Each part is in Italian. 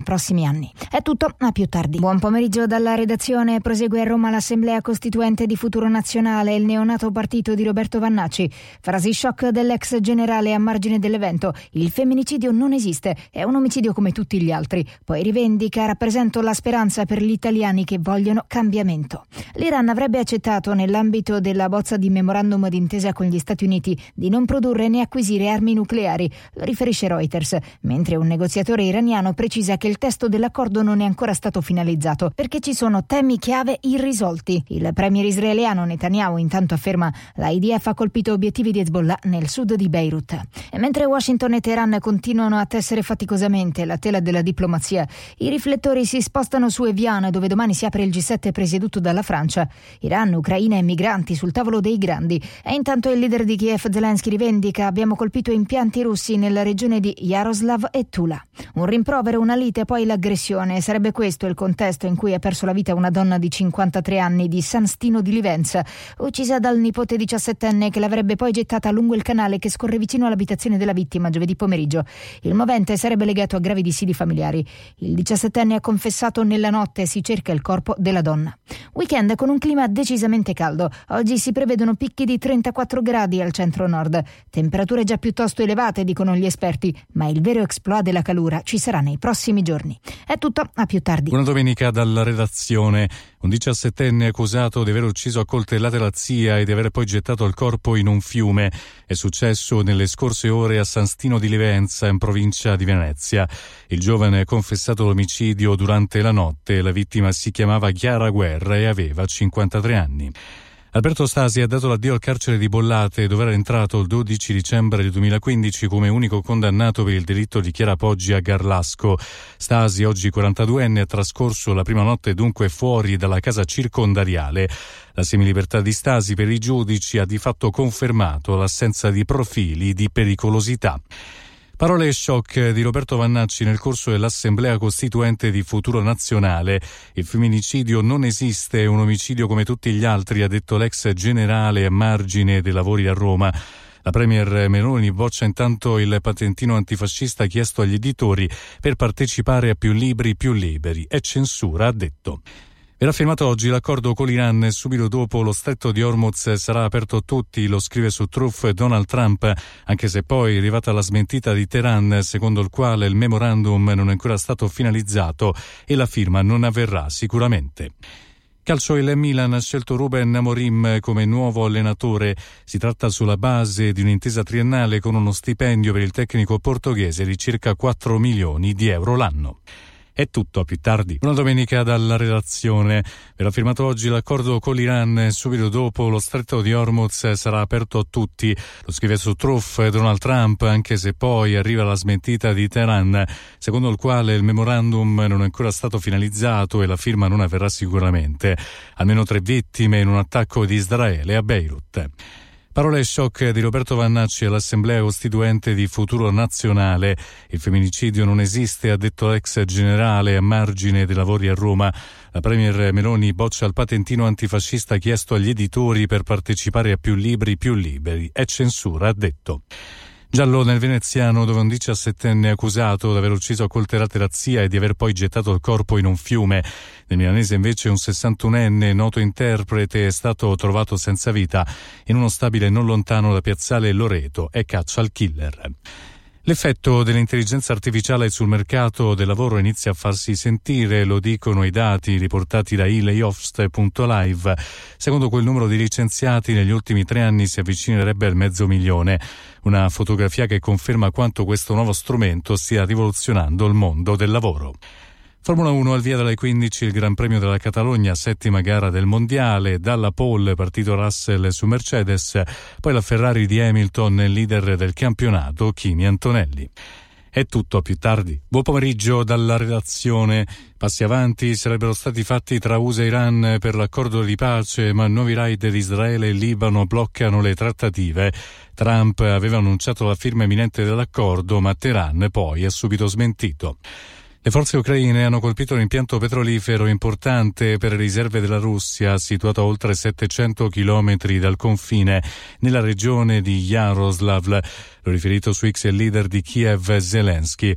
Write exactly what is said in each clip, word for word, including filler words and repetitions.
prossimi anni. È tutto, a più tardi. Buon pomeriggio dalla redazione. Prosegue a Roma l'Assemblea Costituente di Futuro Nazionale, il neonato partito di Roberto Vannacci. Frasi shock dell'ex generale a margine dell'evento: il femminicidio non esiste, è un omicidio come tutti gli altri. Poi rivendica: rappresento la speranza per gli italiani che vogliono cambiamento. L'Iran avrebbe accettato, nell'ambito della bozza di memorandum d'intesa con gli Stati Uniti, di non produrre né acquisire armi nucleari, lo riferisce Reuters, mentre un negoziatore iraniano precisa che il testo dell'accordo non è ancora stato finalizzato perché ci sono temi chiave irrisolti. Il premier israeliano Netanyahu intanto afferma: la I D F ha colpito obiettivi di Hezbollah nel sud di Beirut. E mentre Washington e Teheran continuano a tessere faticosamente la tela della diplomazia, i riflettori si spostano su Evian, dove domani si apre il G sette presieduto dalla Francia. Iran, Ucraina e migranti sul tavolo dei grandi. E intanto il leader di Kiev, Zelensky, rivendica: abbiamo colpito impianti russi nella regione di Yaroslav e Tula. Un rimprovero, una lite, poi l'aggressione. Sarebbe questo il contesto in cui ha perso la vita una donna di cinquantatré anni di San Stino di Livenza, uccisa dal nipote diciassettenne che l'avrebbe poi gettata lungo il canale che scorre vicino all'abitazione della vittima giovedì pomeriggio. Il movente sarebbe legato a gravi dissidi familiari. Il diciassettenne ha confessato: nella notte si cerca il corpo della donna. Weekend con un clima decisamente caldo. Oggi si prevedono picchi di trentaquattro gradi al centro-nord. Temperature già piuttosto elevate, dicono gli esperti, ma il vero exploit della calura ci sarà nei prossimi giorni. È tutto, a più tardi. Buona domenica dalla redazione. Un diciassettenne accusato di aver ucciso a coltellate la zia e di aver poi gettato il corpo in un fiume. È successo nelle scorse ore a San Stino di Livenza, in provincia di Venezia. Il giovane ha confessato l'omicidio durante la notte. La vittima si chiamava Chiara Guerra e aveva cinquantatré anni. Alberto Stasi ha dato l'addio al carcere di Bollate, dove era entrato il dodici dicembre del duemilaquindici come unico condannato per il delitto di Chiara Poggi a Garlasco. Stasi, oggi quarantaduenne, ha trascorso la prima notte dunque fuori dalla casa circondariale. La semilibertà di Stasi per i giudici ha di fatto confermato l'assenza di profili di pericolosità. Parole shock di Roberto Vannacci nel corso dell'Assemblea Costituente di Futuro Nazionale. Il femminicidio non esiste, è un omicidio come tutti gli altri, ha detto l'ex generale a margine dei lavori a Roma. La premier Meloni boccia intanto il patentino antifascista chiesto agli editori per partecipare a più libri più liberi. È censura, ha detto. Verrà firmato oggi l'accordo con l'Iran e subito dopo lo stretto di Hormuz sarà aperto a tutti, lo scrive su Truth Donald Trump, anche se poi è arrivata la smentita di Teheran, secondo il quale il memorandum non è ancora stato finalizzato e la firma non avverrà sicuramente. Calcio, il Milan ha scelto Ruben Amorim come nuovo allenatore. Si tratta sulla base di un'intesa triennale con uno stipendio per il tecnico portoghese di circa quattro milioni di euro l'anno. È tutto, a più tardi. Una domenica dalla redazione. Verrà firmato oggi l'accordo con l'Iran e subito dopo lo stretto di Hormuz sarà aperto a tutti. Lo scrive su Truth Donald Trump, anche se poi arriva la smentita di Teheran, secondo il quale il memorandum non è ancora stato finalizzato e la firma non avverrà sicuramente. Almeno tre vittime in un attacco di Israele a Beirut. Parole shock di Roberto Vannacci all'Assemblea Costituente di Futuro Nazionale. Il femminicidio non esiste, ha detto l'ex generale a margine dei lavori a Roma. La premier Meloni boccia il patentino antifascista chiesto agli editori per partecipare a più libri più liberi. È censura, ha detto. Giallo nel veneziano, dove un diciassettenne è accusato di aver ucciso a coltellate la zia e di aver poi gettato il corpo in un fiume. Nel milanese invece un sessantunenne, noto interprete, è stato trovato senza vita in uno stabile non lontano da Piazzale Loreto e caccia al killer. L'effetto dell'intelligenza artificiale sul mercato del lavoro inizia a farsi sentire, lo dicono i dati riportati da i layoffs punto live. Secondo quel numero di licenziati negli ultimi tre anni si avvicinerebbe al mezzo milione. Una fotografia che conferma quanto questo nuovo strumento stia rivoluzionando il mondo del lavoro. Formula uno, al via dalle quindici il Gran Premio della Catalogna, settima gara del Mondiale. Dalla pole partito Russell su Mercedes, poi la Ferrari di Hamilton, leader del campionato Kimi Antonelli. È tutto, a più tardi. Buon pomeriggio dalla redazione. Passi avanti sarebbero stati fatti tra U S A e Iran per l'accordo di pace, ma nuovi raid di Israele e Libano bloccano le trattative. Trump aveva annunciato la firma imminente dell'accordo, ma Teheran poi ha subito smentito. Le forze ucraine hanno colpito un impianto petrolifero importante per le riserve della Russia, situato a oltre settecento chilometri dal confine, nella regione di Yaroslav. L'ho riferito su X il leader di Kiev, Zelensky.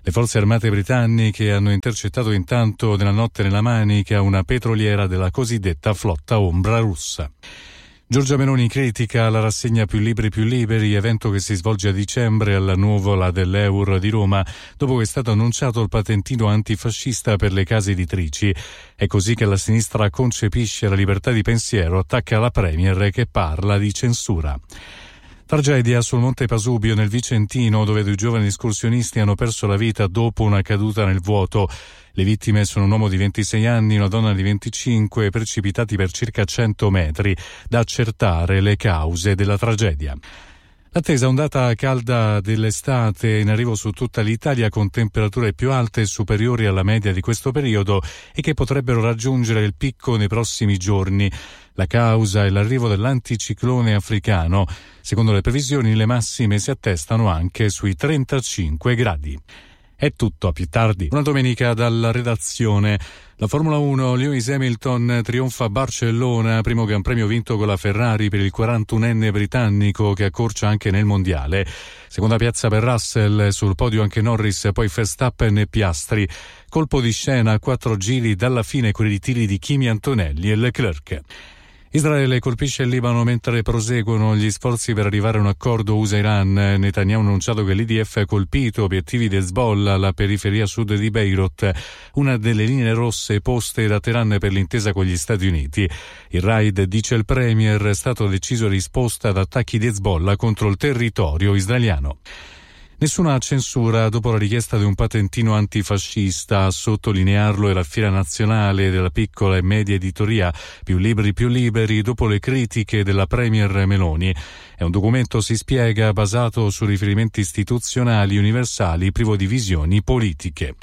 Le forze armate britanniche hanno intercettato intanto nella notte nella Manica una petroliera della cosiddetta flotta ombra russa. Giorgia Meloni critica la rassegna Più Libri Più Liberi, evento che si svolge a dicembre alla Nuvola dell'Eur di Roma, dopo che è stato annunciato il patentino antifascista per le case editrici. È così che la sinistra concepisce la libertà di pensiero, attacca la Premier che parla di censura. Tragedia sul Monte Pasubio nel Vicentino, dove due giovani escursionisti hanno perso la vita dopo una caduta nel vuoto. Le vittime sono un uomo di ventisei anni e una donna di venticinque, precipitati per circa cento metri, da accertare le cause della tragedia. L'attesa ondata calda dell'estate in arrivo su tutta l'Italia, con temperature più alte e superiori alla media di questo periodo e che potrebbero raggiungere il picco nei prossimi giorni. La causa è l'arrivo dell'anticiclone africano. Secondo le previsioni, le massime si attestano anche sui trentacinque gradi. È tutto, a più tardi. Una domenica dalla redazione. La Formula uno, Lewis Hamilton trionfa a Barcellona, primo Gran Premio vinto con la Ferrari per il quarantunenne britannico che accorcia anche nel mondiale. Seconda piazza per Russell, sul podio anche Norris, poi Verstappen e Piastri. Colpo di scena a quattro giri dalla fine con i ritiri di Kimi Antonelli e Leclerc. Israele colpisce il Libano mentre proseguono gli sforzi per arrivare a un accordo U S A-Iran. Netanyahu ha annunciato che l'I D F ha colpito obiettivi di Hezbollah alla periferia sud di Beirut, una delle linee rosse poste da Teheran per l'intesa con gli Stati Uniti. Il raid, dice il Premier, è stato deciso in risposta ad attacchi di Hezbollah contro il territorio israeliano. Nessuna censura dopo la richiesta di un patentino antifascista. A sottolinearlo è la Fiera Nazionale della Piccola e Media Editoria Più Libri Più Liberi, dopo le critiche della Premier Meloni. È un documento, si spiega, basato su riferimenti istituzionali universali, privo di visioni politiche.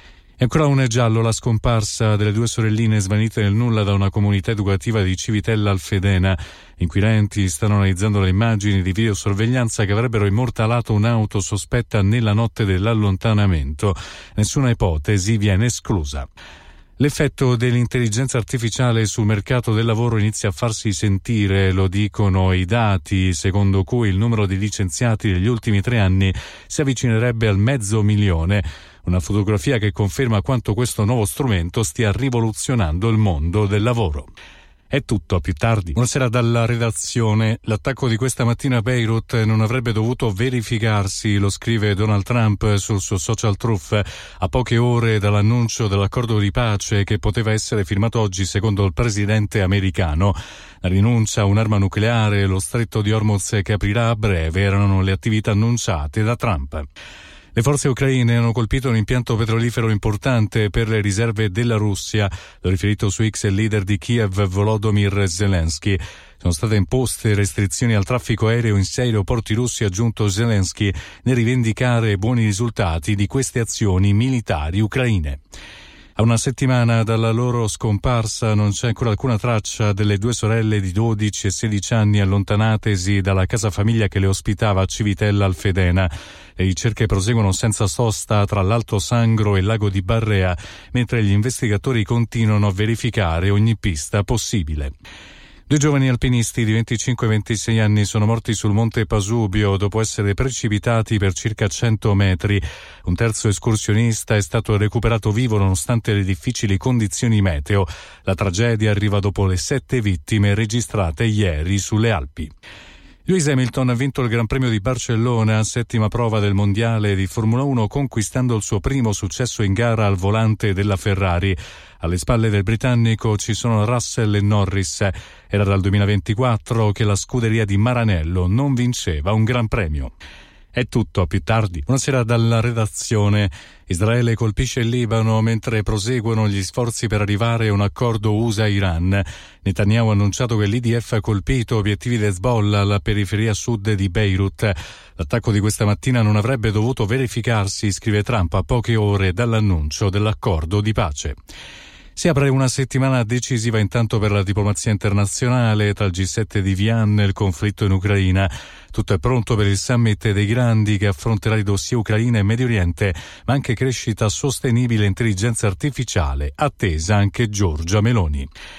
E ancora un giallo, la scomparsa delle due sorelline svanite nel nulla da una comunità educativa di Civitella Alfedena. Inquirenti stanno analizzando le immagini di videosorveglianza che avrebbero immortalato un'auto sospetta nella notte dell'allontanamento. Nessuna ipotesi viene esclusa. L'effetto dell'intelligenza artificiale sul mercato del lavoro inizia a farsi sentire, lo dicono i dati, secondo cui il numero di licenziati negli ultimi tre anni si avvicinerebbe al mezzo milione. Una fotografia che conferma quanto questo nuovo strumento stia rivoluzionando il mondo del lavoro. È tutto, a più tardi. Buonasera dalla redazione. L'attacco di questa mattina a Beirut non avrebbe dovuto verificarsi, lo scrive Donald Trump sul suo social Truth, a poche ore dall'annuncio dell'accordo di pace che poteva essere firmato oggi secondo il presidente americano. La rinuncia a un'arma nucleare e lo stretto di Hormuz che aprirà a breve erano le attività annunciate da Trump. Le forze ucraine hanno colpito un impianto petrolifero importante per le riserve della Russia, l'ha riferito su X il leader di Kiev Volodymyr Zelensky. Sono state imposte restrizioni al traffico aereo in sei aeroporti russi, ha aggiunto Zelensky, nel rivendicare buoni risultati di queste azioni militari ucraine. A una settimana dalla loro scomparsa non c'è ancora alcuna traccia delle due sorelle di dodici e sedici anni allontanatesi dalla casa famiglia che le ospitava a Civitella Alfedena. Le ricerche proseguono senza sosta tra l'Alto Sangro e il lago di Barrea, mentre gli investigatori continuano a verificare ogni pista possibile. Due giovani alpinisti di venticinque e ventisei anni sono morti sul Monte Pasubio dopo essere precipitati per circa cento metri. Un terzo escursionista è stato recuperato vivo nonostante le difficili condizioni meteo. La tragedia arriva dopo le sette vittime registrate ieri sulle Alpi. Lewis Hamilton ha vinto il Gran Premio di Barcellona, settima prova del mondiale di Formula uno, conquistando il suo primo successo in gara al volante della Ferrari. Alle spalle del britannico ci sono Russell e Norris. Era dal duemilaventiquattro che la scuderia di Maranello non vinceva un Gran Premio. È tutto, a più tardi. Buonasera dalla redazione. Israele colpisce il Libano mentre proseguono gli sforzi per arrivare a un accordo U S A-Iran. Netanyahu ha annunciato che l'I D F ha colpito obiettivi di Hezbollah alla periferia sud di Beirut. L'attacco di questa mattina non avrebbe dovuto verificarsi, scrive Trump a poche ore dall'annuncio dell'accordo di pace. Si apre una settimana decisiva intanto per la diplomazia internazionale, tra il G sette di Vienna e il conflitto in Ucraina. Tutto è pronto per il summit dei grandi che affronterà i dossier Ucraina e Medio Oriente, ma anche crescita sostenibile e intelligenza artificiale, attesa anche Giorgia Meloni.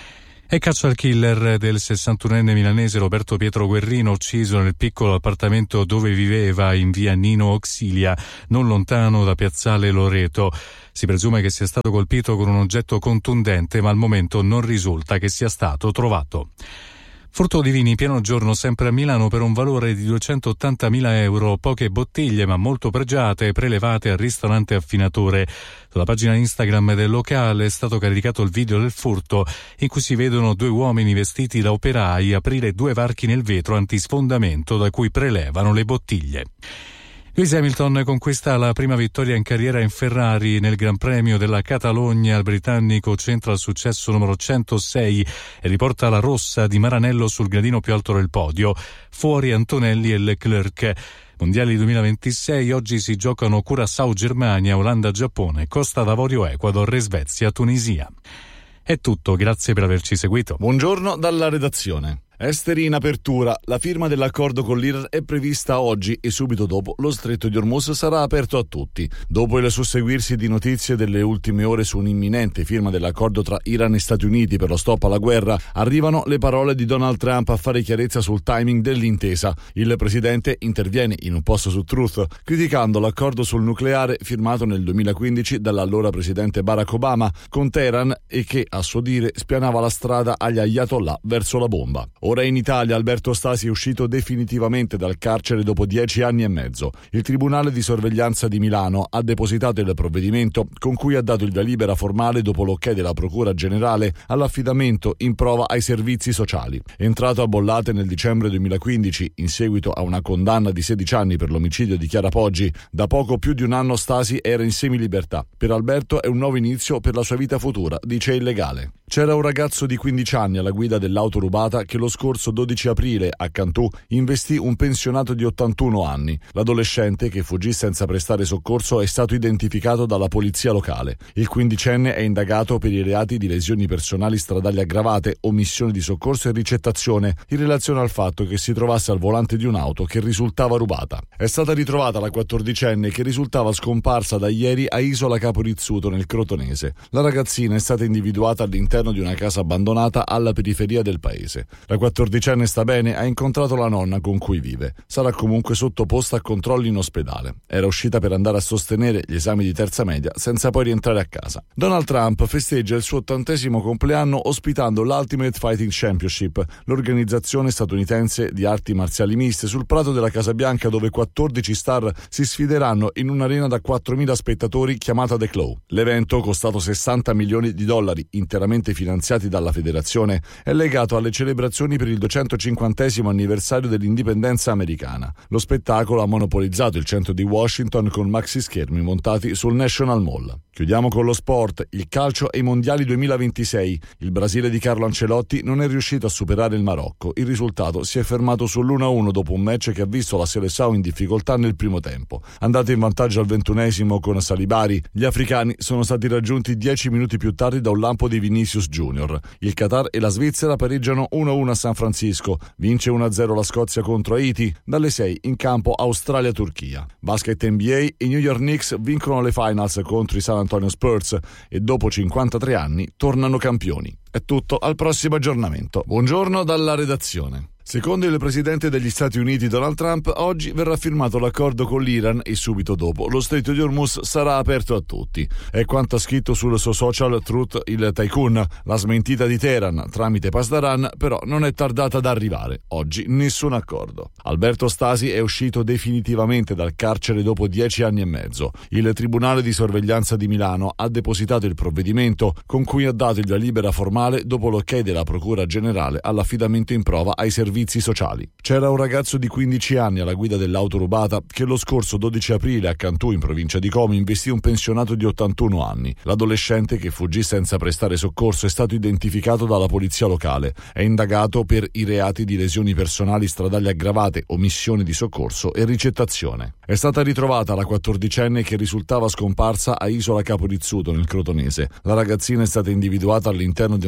E caccia al killer del sessantunenne milanese Roberto Pietro Guerrino, ucciso nel piccolo appartamento dove viveva in via Nino Auxilia, non lontano da piazzale Loreto. Si presume che sia stato colpito con un oggetto contundente, ma al momento non risulta che sia stato trovato. Furto di vini pieno giorno sempre a Milano per un valore di duecentottantamila euro, poche bottiglie ma molto pregiate prelevate al ristorante Affinatore. Sulla pagina Instagram del locale è stato caricato il video del furto in cui si vedono due uomini vestiti da operai aprire due varchi nel vetro antisfondamento da cui prelevano le bottiglie. Lewis Hamilton conquista la prima vittoria in carriera in Ferrari nel Gran Premio della Catalogna. Il britannico centra il successo numero centosei e riporta la rossa di Maranello sul gradino più alto del podio, fuori Antonelli e Leclerc. Mondiali duemilaventisei, oggi si giocano Curaçao Germania, Olanda Giappone, Costa d'Avorio Ecuador e Svezia Tunisia. È tutto, grazie per averci seguito. Buongiorno dalla redazione. Esteri in apertura, la firma dell'accordo con l'Iran è prevista oggi e subito dopo lo stretto di Hormuz sarà aperto a tutti. Dopo il susseguirsi di notizie delle ultime ore su un'imminente firma dell'accordo tra Iran e Stati Uniti per lo stop alla guerra, arrivano le parole di Donald Trump a fare chiarezza sul timing dell'intesa. Il presidente interviene in un post su Truth criticando l'accordo sul nucleare firmato nel duemilaquindici dall'allora presidente Barack Obama con Teheran e che, a suo dire, spianava la strada agli ayatollah verso la bomba. Ora in Italia Alberto Stasi è uscito definitivamente dal carcere dopo dieci anni e mezzo. Il Tribunale di Sorveglianza di Milano ha depositato il provvedimento con cui ha dato il via libera formale dopo l'ok della Procura Generale all'affidamento in prova ai servizi sociali. Entrato a bollate nel dicembre duemilaquindici in seguito a una condanna di sedici anni per l'omicidio di Chiara Poggi, da poco più di un anno Stasi era in semilibertà. Per Alberto è un nuovo inizio per la sua vita futura, dice il legale. C'era un ragazzo di quindici anni alla guida dell'auto rubata che lo scorso dodici aprile a Cantù investì un pensionato di ottantuno anni. L'adolescente, che fuggì senza prestare soccorso, è stato identificato dalla polizia locale. Il quindicenne è indagato per i reati di lesioni personali stradali aggravate, omissione di soccorso e ricettazione in relazione al fatto che si trovasse al volante di un'auto che risultava rubata. È stata ritrovata la quattordicenne che risultava scomparsa da ieri a Isola Capo Rizzuto nel Crotonese. La ragazzina è stata individuata all'interno di una casa abbandonata alla periferia del paese. La quattordicenne sta bene, ha incontrato la nonna con cui vive. Sarà comunque sottoposta a controlli in ospedale. Era uscita per andare a sostenere gli esami di terza media senza poi rientrare a casa. Donald Trump festeggia il suo ottantesimo compleanno ospitando l'Ultimate Fighting Championship, l'organizzazione statunitense di arti marziali miste, sul prato della Casa Bianca, dove quattordici star si sfideranno in un'arena da quattromila spettatori chiamata The Claw. L'evento, costato sessanta milioni di dollari interamente finanziati dalla federazione, è legato alle celebrazioni per il duecentocinquantesimo anniversario dell'indipendenza americana. Lo spettacolo ha monopolizzato il centro di Washington con maxi schermi montati sul National Mall. Chiudiamo con lo sport, il calcio e i mondiali duemilaventisei. Il Brasile di Carlo Ancelotti non è riuscito a superare il Marocco. Il risultato si è fermato sull'uno a uno dopo un match che ha visto la Seleção in difficoltà nel primo tempo. Andata in vantaggio al ventunesimo con Salibari, gli africani sono stati raggiunti dieci minuti più tardi da un lampo di Vinicius Junior. Il Qatar e la Svizzera pareggiano uno a uno a San Francisco. Vince uno a zero la Scozia contro Haiti. Dalle sei in campo Australia-Turchia. Basket N B A, i New York Knicks vincono le finals contro i San Antonio Spurs e dopo cinquantatré anni tornano campioni. È tutto, al prossimo aggiornamento. Buongiorno dalla redazione. Secondo il presidente degli Stati Uniti Donald Trump, oggi verrà firmato l'accordo con l'Iran e subito dopo lo stretto di Hormuz sarà aperto a tutti. È quanto ha scritto sul suo social Truth il tycoon. La smentita di Teheran tramite Pasdaran però non è tardata ad arrivare. Oggi nessun accordo. Alberto Stasi è uscito definitivamente dal carcere dopo dieci anni e mezzo. Il Tribunale di Sorveglianza di Milano ha depositato il provvedimento con cui ha dato il via libera formale dopo l'ok della Procura Generale all'affidamento in prova ai servizi sociali. C'era un ragazzo di quindici anni alla guida dell'auto rubata che lo scorso dodici aprile a Cantù, in provincia di Como, investì un pensionato di ottantuno anni. L'adolescente, che fuggì senza prestare soccorso, è stato identificato dalla polizia locale. È indagato per i reati di lesioni personali stradali aggravate, omissione di soccorso e ricettazione. È stata ritrovata la quattordicenne che risultava scomparsa a Isola Capo Rizzuto nel Crotonese. La ragazzina è stata individuata all'interno di una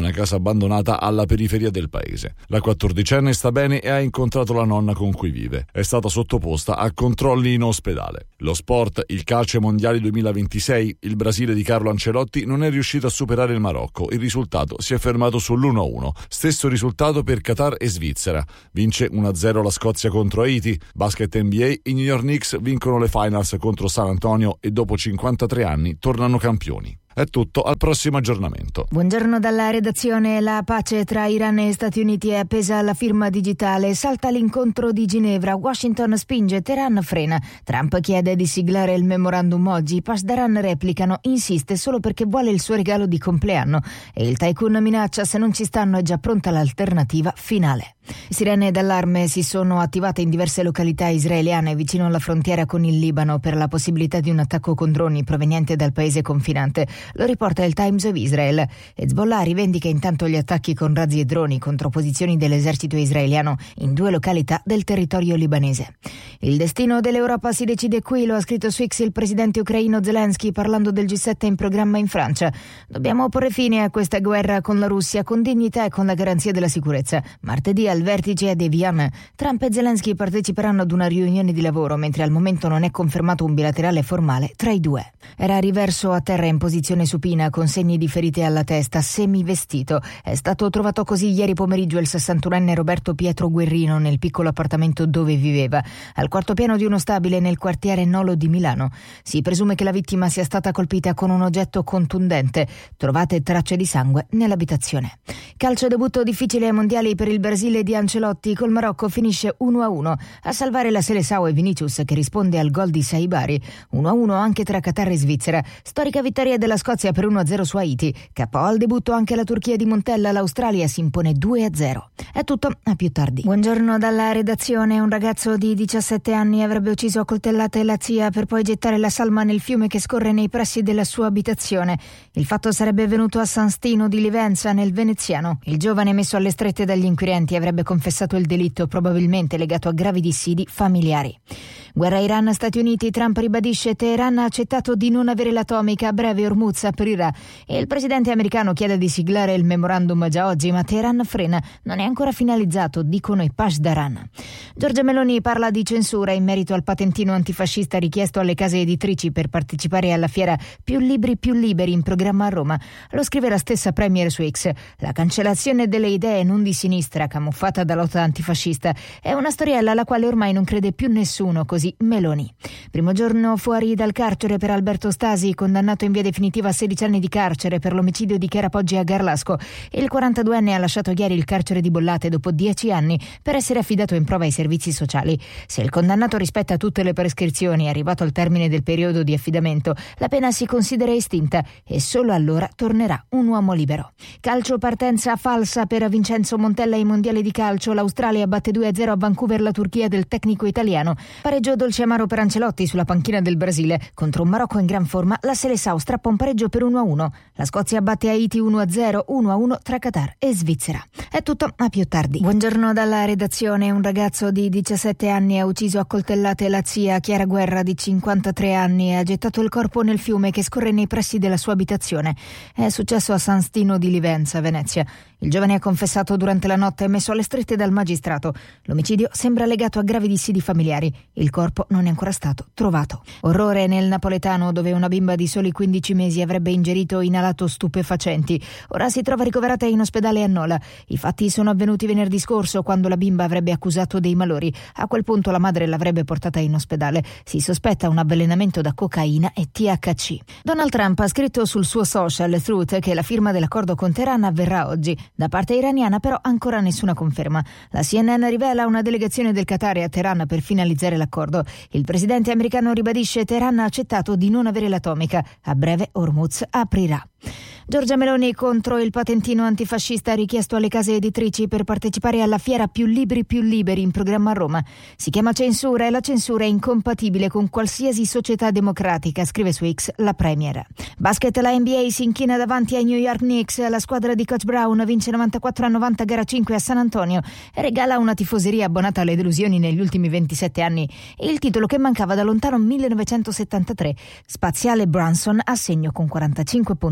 una casa abbandonata alla periferia del paese. La quattordicenne sta bene e ha incontrato la nonna con cui vive. È stata sottoposta a controlli in ospedale. Lo sport, il calcio ai mondiali duemilaventisei, il Brasile di Carlo Ancelotti non è riuscito a superare il Marocco. Il risultato si è fermato sull'uno a uno. Stesso risultato per Qatar e Svizzera. Vince uno a zero la Scozia contro Haiti. Basket N B A, i New York Knicks vincono le finals contro San Antonio e dopo cinquantatré anni tornano campioni. È tutto, al prossimo aggiornamento. Buongiorno dalla redazione. La pace tra Iran e Stati Uniti è appesa alla firma digitale. Salta l'incontro di Ginevra. Washington spinge, Teheran frena. Trump chiede di siglare il memorandum oggi. Pasdaran replicano, insiste solo perché vuole il suo regalo di compleanno. E il tycoon minaccia, se non ci stanno è già pronta l'alternativa finale. Sirene d'allarme si sono attivate in diverse località israeliane vicino alla frontiera con il Libano per la possibilità di un attacco con droni proveniente dal paese confinante. Lo riporta il Times of Israel. Hezbollah rivendica intanto gli attacchi con razzi e droni contro posizioni dell'esercito israeliano in due località del territorio libanese. Il destino dell'Europa si decide qui, lo ha scritto su X il presidente ucraino Zelensky parlando del G sette in programma in Francia. Dobbiamo porre fine a questa guerra con la Russia con dignità e con la garanzia della sicurezza. Martedì al vertice ad Evian, Trump e Zelensky parteciperanno ad una riunione di lavoro, mentre al momento non è confermato un bilaterale formale tra i due. Era riverso a terra in posizione supina con segni di ferite alla testa, semivestito. È stato trovato così ieri pomeriggio il sessantunenne Roberto Pietro Guerrino nel piccolo appartamento dove viveva, al quarto piano di uno stabile nel quartiere Nolo di Milano. Si presume che la vittima sia stata colpita con un oggetto contundente. Trovate tracce di sangue nell'abitazione. Calcio debutto difficile ai mondiali per il Brasile di Ancelotti. Col Marocco finisce uno a uno. A salvare la Seleção e Vinicius che risponde al gol di Saibari. uno a uno anche tra Qatar e Svizzera. Storica vittoria della Scozia per uno a zero su Haiti. K O al debutto anche la Turchia di Montella. L'Australia si impone due a zero. È tutto, a più tardi. Buongiorno dalla redazione. Un ragazzo di diciassette anni avrebbe ucciso a coltellate la zia per poi gettare la salma nel fiume che scorre nei pressi della sua abitazione. Il fatto sarebbe avvenuto a San Stino di Livenza, nel veneziano. Il giovane, messo alle strette dagli inquirenti, avrebbe confessato il delitto, probabilmente legato a gravi dissidi familiari. Guerra Iran-Stati Uniti. Trump ribadisce Teheran ha accettato di non avere l'atomica, a breve Hormuz aprirà. E il presidente americano chiede di siglare il memorandum già oggi, ma Teheran frena. Non è ancora finalizzato, dicono i Pasdaran. Giorgia Meloni parla di censura in merito al patentino antifascista richiesto alle case editrici per partecipare alla fiera Più Libri Più Liberi in programma a Roma. Lo scrive la stessa premier su X. La cancellazione delle idee non di sinistra, camuffata da lotta antifascista, è una storiella alla quale ormai non crede più nessuno, così Meloni. Primo giorno fuori dal carcere per Alberto Stasi, condannato in via definitiva a sedici anni di carcere per l'omicidio di Chiara Poggi a Garlasco. Il quarantaduenne ha lasciato ieri il carcere di Bollate dopo dieci anni per essere affidato in prova ai servizi sociali. Se il condannato rispetta tutte le prescrizioni, arrivato al termine del periodo di affidamento, la pena si considera estinta e solo allora tornerà un uomo libero. Calcio, partenza falsa per Vincenzo Montella ai mondiali di calcio. L'Australia batte due a zero a Vancouver la Turchia del tecnico italiano. Pareggio dolce amaro per Ancelotti sulla panchina del Brasile. Contro un Marocco in gran forma, la Seleção strappa un pareggio per uno a uno. La Scozia batte Haiti uno a zero, uno a uno tra Qatar e Svizzera. È tutto, a più tardi. Buongiorno dalla redazione. Un ragazzo di diciassette anni ha ucciso a coltellate la zia Chiara Guerra di cinquantatré anni e ha gettato il corpo nel fiume che scorre nei pressi della sua abitazione. È successo a San Stino di Livenza, Venezia. Il giovane ha confessato durante la notte e messo alle strette dal magistrato. L'omicidio sembra legato a gravi dissidi familiari. Il corpo non è ancora stato trovato. Orrore nel napoletano, dove una bimba di soli quindici mesi avrebbe ingerito inalato stupefacenti. Ora si trova ricoverata in ospedale a Nola. I fatti sono avvenuti venerdì scorso, quando la bimba avrebbe accusato dei malori. A quel punto la madre l'avrebbe portata in ospedale. Si sospetta un avvelenamento da cocaina e T H C. Donald Trump ha scritto sul suo social Truth che la firma dell'accordo con Teheran avverrà oggi. Da parte iraniana però ancora nessuna conferma. La C N N rivela una delegazione del Qatar a Teheran per finalizzare l'accordo. Il presidente americano ribadisce Teheran ha accettato di non avere l'atomica. A breve Hormuz aprirà. Giorgia Meloni contro il patentino antifascista richiesto alle case editrici per partecipare alla fiera Più Libri Più Liberi in programma a Roma. Si chiama censura e la censura è incompatibile con qualsiasi società democratica, scrive su X la premier. Basket, la N B A si inchina davanti ai New York Knicks. La squadra di Coach Brown vince novantaquattro a novanta gara cinque a San Antonio e regala una tifoseria abbonata alle delusioni negli ultimi ventisette anni e il titolo che mancava da lontano millenovecentosettantatré. Spaziale Brunson a segno con quarantacinque punti.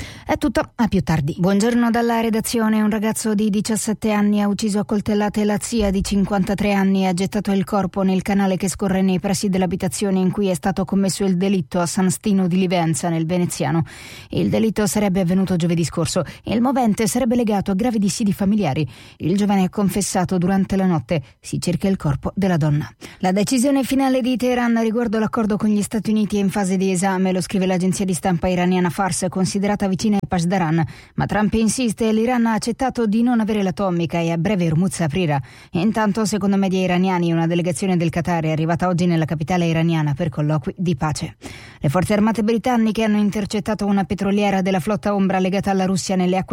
È tutto, a più tardi. Buongiorno dalla redazione. Un ragazzo di diciassette anni ha ucciso a coltellate la zia di cinquantatré anni e ha gettato il corpo nel canale che scorre nei pressi dell'abitazione in cui è stato commesso il delitto a San Stino di Livenza, nel Veneziano. Il delitto sarebbe avvenuto giovedì scorso e il movente sarebbe legato a gravi dissidi familiari. Il giovane ha confessato durante la notte. Si cerca il corpo della donna. La decisione finale di Teheran riguardo l'accordo con gli Stati Uniti è in fase di esame, lo scrive l'agenzia di stampa iraniana Fars, considerata vicina a Pashdaran, ma Trump insiste e l'Iran ha accettato di non avere l'atomica e a breve Hormuz aprirà. Intanto, secondo media iraniani, una delegazione del Qatar è arrivata oggi nella capitale iraniana per colloqui di pace. Le forze armate britanniche hanno intercettato una petroliera della flotta ombra legata alla Russia nelle acque